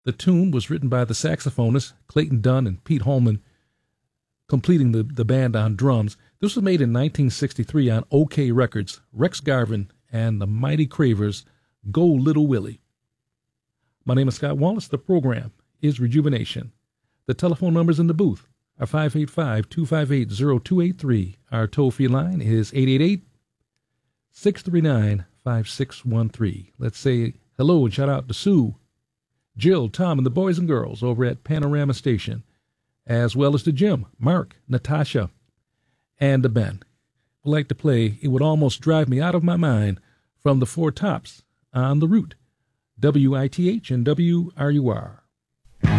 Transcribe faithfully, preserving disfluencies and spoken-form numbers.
The tune was written by the saxophonists Clayton Dunn and Pete Holman, completing the, the band on drums. This was made in nineteen sixty-three on OK Records, Rex Garvin and the Mighty Cravers, Go Little Willie. My name is Scott Wallace. The program is Rejuvenation. The telephone numbers in the booth are five eight five, two five eight, zero two eight three. Our toll-free line is eight eight eight, six three nine, five six one three. Let's say hello and shout out to Sue, Jill, Tom, and the boys and girls over at Panorama Station, as well as to Jim, Mark, Natasha, and to Ben. Would like to play It Would Almost Drive Me Out of My Mind from the Four Tops on the Route, W I T H and W R U R.